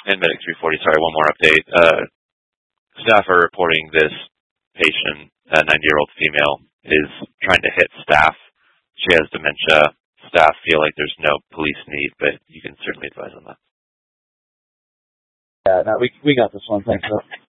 And Medic 340, sorry, one more update. Staff are reporting this patient, a 90-year-old female, is trying to hit staff. She has dementia. Staff feel like there's no police need, but you can certainly advise on that. Yeah, no, we got this one. Thanks.